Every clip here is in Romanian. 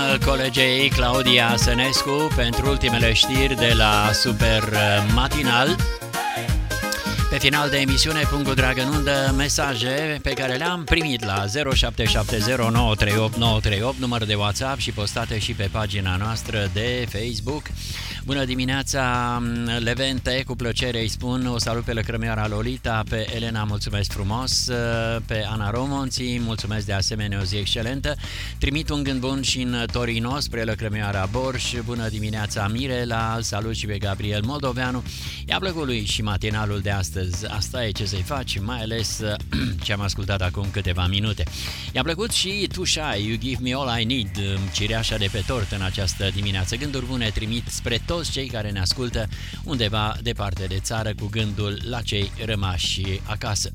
colegei Claudia Sănescu pentru ultimele știri de la Super Matinal. Pe final de emisiune pun cu drag în undă mesaje pe care le-am primit la 0770938938, număr de WhatsApp, și postate și pe pagina noastră de Facebook. Bună dimineața, Levente, cu plăcere îi spun, o salut pe lăcrămioara Lolita, pe Elena, mulțumesc frumos, pe Ana Romonții, mulțumesc de asemenea, o zi excelentă. Trimit un gând bun și în Torino spre lăcrămioara Borș. Bună dimineața, Mirela, salut și pe Gabriel Moldoveanu. I-a plăcut lui și matinalul de astăzi, asta e ce să-i faci, mai ales ce am ascultat acum câteva minute. I-a plăcut și Tușai, You Give Me All I Need, cireașa de pe tort în această dimineață. Gânduri bune trimit spre toți cei care ne ascultă undeva departe de țară, cu gândul la cei rămași acasă.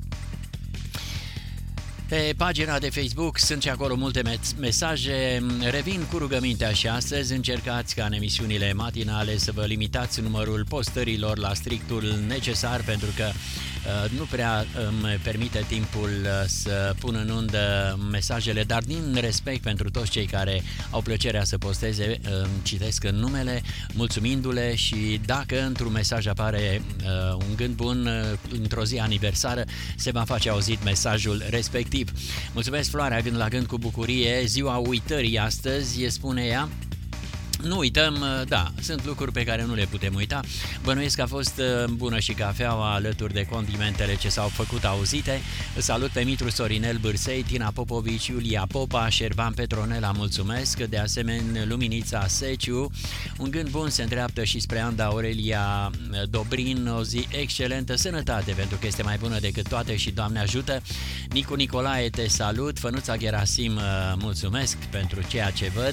Pe pagina de Facebook sunt și acolo multe mesaje. Revin cu rugămintea și astăzi încercați ca în emisiunile matinale să vă limitați numărul postărilor la strictul necesar, pentru că nu prea îmi permite timpul să pun în undă mesajele, dar din respect pentru toți cei care au plăcerea să posteze, citesc în numele, mulțumindu-le, și dacă într-un mesaj apare un gând bun într-o zi aniversară, se va face auzit mesajul respectiv. Mulțumesc, Floarea, gând la gând cu bucurie, ziua uitării astăzi, spune ea. Nu uităm, da, sunt lucruri pe care nu le putem uita. Bănuiesc că a fost bună și cafeaua alături de condimentele ce s-au făcut auzite. Salut pe Mitru Sorinel Bârsei, Tina Popovici, Iulia Popa, Șerban Petronela, mulțumesc. De asemenea, Luminița Seciu. Un gând bun se îndreaptă și spre Anda Aurelia Dobrin, o zi excelentă, sănătate, pentru că este mai bună decât toate și Doamne ajută. Nicu Nicolae, te salut. Fănuța Gerasim, mulțumesc pentru ceea ce văd.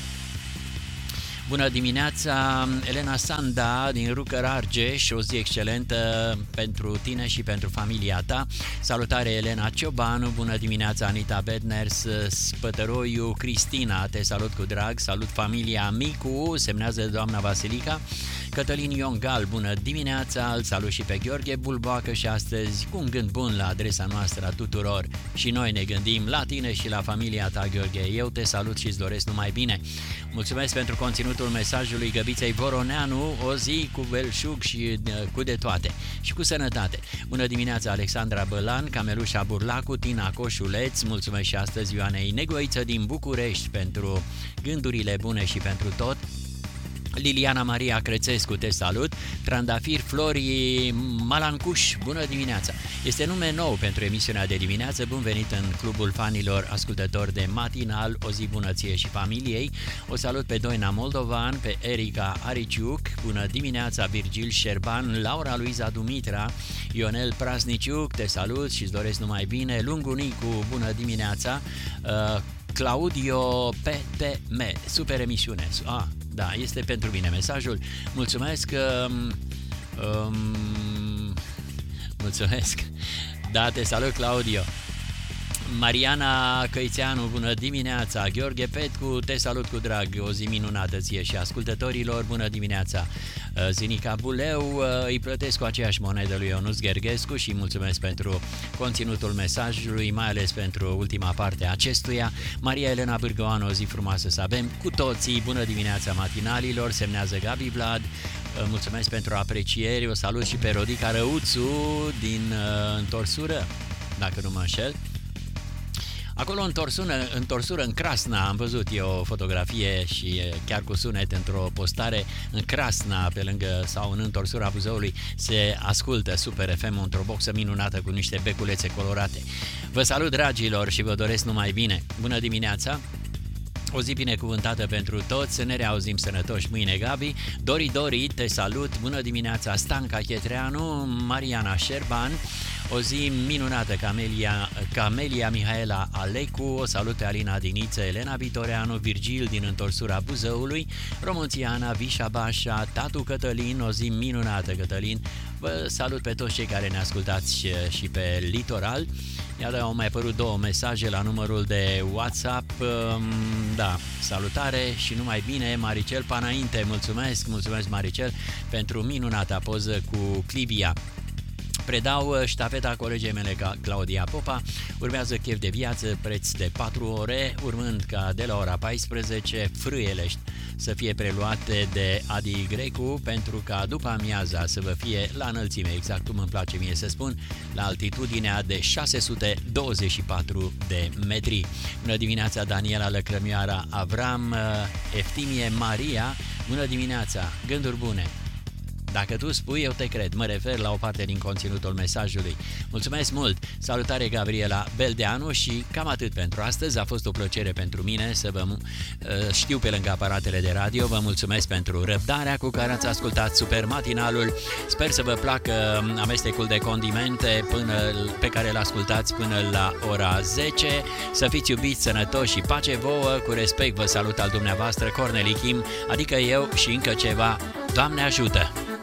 Bună dimineața, Elena Sanda din Rucăr Argeș, o zi excelentă pentru tine și pentru familia ta. Salutare, Elena Ciobanu. Bună dimineața, Anita Bedners, Spătăroiu, Cristina, te salut cu drag. Salut familia Micu, semnează doamna Vasilica. Cătălin Iongal, bună dimineața, îl salut și pe Gheorghe Bulboacă și astăzi cu un gând bun la adresa noastră a tuturor. Și noi ne gândim la tine și la familia ta, Gheorghe. Eu te salut și îți doresc numai bine. Mulțumesc pentru conținutul mesajului Găbiței Voroneanu, o zi cu belșug și cu de toate și cu sănătate. Bună dimineața, Alexandra Bălan, Camelușa Burlacu, Tina Coșuleț, mulțumesc și astăzi Ioanei Negoiță din București pentru gândurile bune și pentru tot. Liliana Maria Crețescu, te salut. Trandafir Florii Malancuș, bună dimineața. Este nume nou pentru emisiunea de dimineață. Bun venit în clubul fanilor ascultători de matinal. O zi bună ție și familiei. O salut pe Doina Moldovan, pe Erica Ariciuc, bună dimineața, Virgil Șerban, Laura Luiza Dumitra, Ionel Prasniciuc, te salut și îți doresc numai bine. Lungunicu, bună dimineața. Claudio PTM, super emisiune. Da, este pentru mine mesajul. Mulțumesc. Mulțumesc. Da, te salut, Claudio. Mariana Căițeanu, bună dimineața. Gheorghe Petcu, te salut cu drag. O zi minunată ție și ascultătorilor, bună dimineața. Zinica Buleu, îi plătesc cu aceeași monedă lui Ionuț Gherghescu și mulțumesc pentru conținutul mesajului, mai ales pentru ultima parte a acestuia. Maria Elena Bârgăoană, o zi frumoasă să avem cu toții. Bună dimineața matinalilor, semnează Gabi Vlad. Mulțumesc pentru aprecieri. O salut și pe Rodica Răuțu din Întorsură, dacă nu mă înșel. Acolo în torsură, în Crasna, am văzut eu o fotografie și chiar cu sunet într-o postare. În Crasna, pe lângă sau în întorsura Buzăului, se ascultă Super FM într-o boxă minunată cu niște beculețe colorate. Vă salut, dragilor, și vă doresc numai bine. Bună dimineața! O zi binecuvântată pentru toți, să ne reauzim sănătoși mâine, Gabi. Dori, te salut, bună dimineața, Stanca Chetreanu, Mariana Șerban, o zi minunată, Camelia Mihaela Alecu, o salut pe Alina Diniță, Elena Vitoreanu, Virgil din întorsura Buzăului, Romonțiana, Vișa Bașa, Tatu Cătălin, o zi minunată, Cătălin. Vă salut pe toți cei care ne ascultați și pe litoral. Iată, au mai apărut două mesaje la numărul de WhatsApp. Da, salutare și numai bine, Maricel Panainte, mulțumesc Maricel pentru minunata poză cu Clivia. Predau ștafeta colegei mele Claudia Popa. Urmează Chef de viață, preț de 4 ore, urmând ca de la ora 14 Frâiele să fie preluate de Adi Grecu, pentru ca după amiaza să vă fie la înălțime, exact cum îmi place mie să spun, la altitudinea de 624 de metri. Bună dimineața, Daniela Lăcrămioara, Avram, Eftimie, Maria, bună dimineața, gânduri bune. Dacă tu spui, eu te cred. Mă refer la o parte din conținutul mesajului. Mulțumesc mult! Salutare, Gabriela Beldeanu, și cam atât pentru astăzi. A fost o plăcere pentru mine să vă știu pe lângă aparatele de radio. Vă mulțumesc pentru răbdarea cu care ați ascultat super matinalul. Sper să vă placă amestecul de condimente pe care îl ascultați până la ora 10. Să fiți iubiți, sănătoși și pace vouă. Cu respect vă salut al dumneavoastră, Corneli Kim, adică eu, și încă ceva. Doamne ajută!